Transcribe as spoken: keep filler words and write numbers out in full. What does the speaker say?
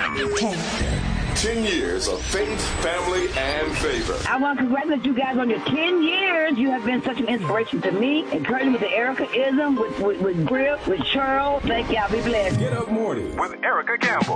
ten. Ten years of faith, family, and favor. I want to congratulate you guys on your ten years. You have been such an inspiration to me. Encouraging with the Erica-ism, with, with, with Griff, with Cheryl. Thank y'all. Be blessed. Get Up Morning with Erica Campbell.